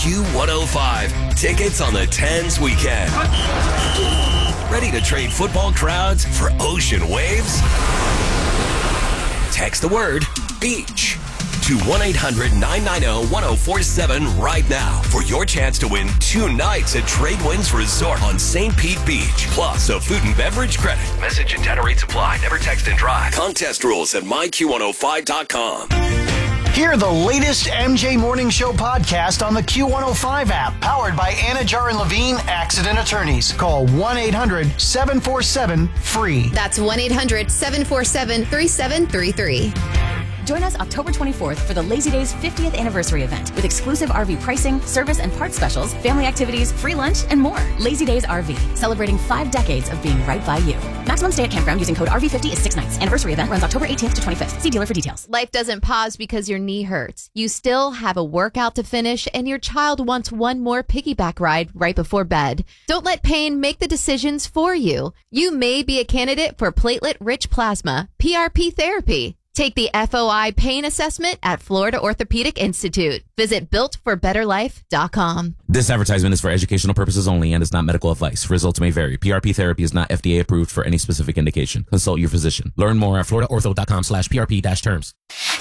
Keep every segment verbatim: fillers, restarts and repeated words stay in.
Q one oh five. Tickets on the tens weekend. Ready to trade football crowds for ocean waves? Text the word beach to one eight hundred nine nine zero one zero four seven right now for your chance to win two nights at Tradewinds Resort on Saint Pete Beach, plus a food and beverage credit. Message and data rates apply. Never text and drive. Contest rules at my Q one oh five dot com. Hear the latest M J Morning Show podcast on the Q one oh five app, powered by Anajar and Levine Accident Attorneys. Call one eight hundred seven four seven free. That's one eight hundred seven four seven three seven three three. Join us October twenty-fourth for the Lazy Days fiftieth anniversary event with exclusive R V pricing, service and parts specials, family activities, free lunch, and more. Lazy Days R V, celebrating five decades of being right by you. Maximum stay at campground using code R V fifty is six nights. Anniversary event runs October eighteenth to twenty-fifth. See dealer for details. Life doesn't pause because your knee hurts. You still have a workout to finish, and your child wants one more piggyback ride right before bed. Don't let pain make the decisions for you. You may be a candidate for platelet-rich plasma, P R P therapy. Take the F O I pain assessment at Florida Orthopedic Institute. Visit built for better life dot com. This advertisement is for educational purposes only and is not medical advice. Results may vary. P R P therapy is not F D A approved for any specific indication. Consult your physician. Learn more at florida ortho dot com slash P R P dash terms.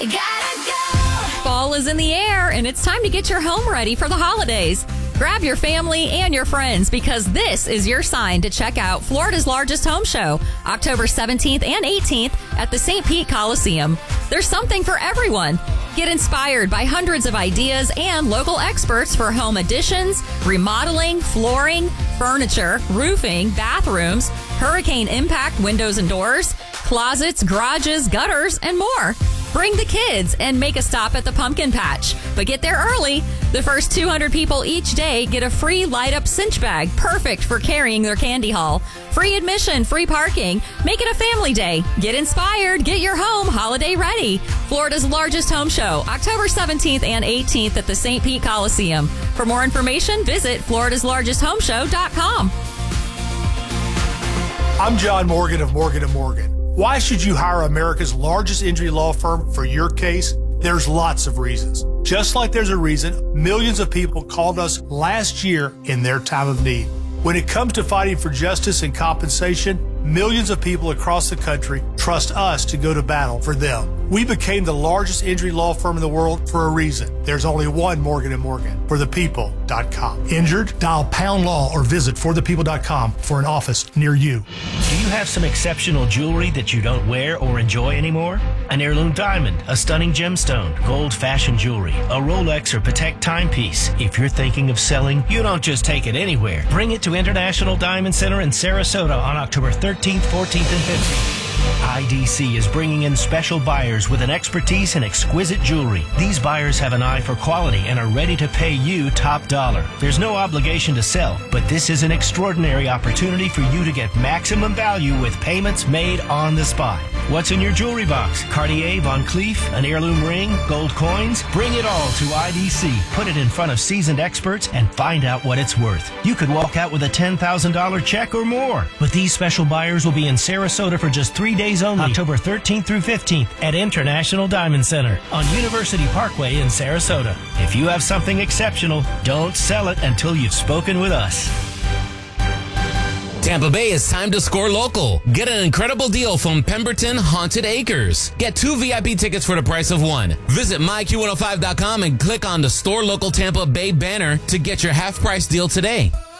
Fall is in the air, and it's time to get your home ready for the holidays. Grab your family and your friends, because this is your sign to check out Florida's largest home show, October seventeenth and eighteenth at the Saint Pete Coliseum. There's something for everyone. Get inspired by hundreds of ideas and local experts for home additions, remodeling, flooring, furniture, roofing, bathrooms, hurricane impact windows and doors, closets, garages, gutters, and more. Bring the kids and make a stop at the pumpkin patch. But get there early. The first two hundred people each day get a free light-up cinch bag, perfect for carrying their candy haul. Free admission, free parking. Make it a family day. Get inspired. Get your home holiday ready. Florida's largest home show, October seventeenth and eighteenth at the Saint Pete Coliseum. For more information, visit floridas largest home show dot com. I'm John Morgan of Morgan and Morgan. Why should you hire America's largest injury law firm for your case? There's lots of reasons. Just like there's a reason millions of people called us last year in their time of need. When it comes to fighting for justice and compensation, millions of people across the country trust us to go to battle for them. We became the largest injury law firm in the world for a reason. There's only one Morgan and Morgan, for the people dot com. Injured? Dial pound law or visit for the people dot com for an office near you. Do you have some exceptional jewelry that you don't wear or enjoy anymore? An heirloom diamond, a stunning gemstone, gold fashion jewelry, a Rolex or Patek timepiece. If you're thinking of selling, you don't just take it anywhere. Bring it to International Diamond Center in Sarasota on October thirteenth, fourteenth, and fifteenth. I D C is bringing in special buyers with an expertise in exquisite jewelry. These buyers have an eye for quality and are ready to pay you top dollar. There's no obligation to sell, but this is an extraordinary opportunity for you to get maximum value with payments made on the spot. What's in your jewelry box? Cartier, Van Cleef, an heirloom ring, gold coins? Bring it all to I D C. Put it in front of seasoned experts and find out what it's worth. You could walk out with a ten thousand dollars check or more. But these special buyers will be in Sarasota for just three days only, October thirteenth through fifteenth at International Diamond Center on University Parkway in Sarasota. If you have something exceptional, don't sell it until you've spoken with us. Tampa Bay, it's time to score local. Get an incredible deal from Pemberton Haunted Acres. Get two V I P tickets for the price of one. Visit my Q one oh five dot com and click on the Store Local Tampa Bay banner to get your half-price deal today.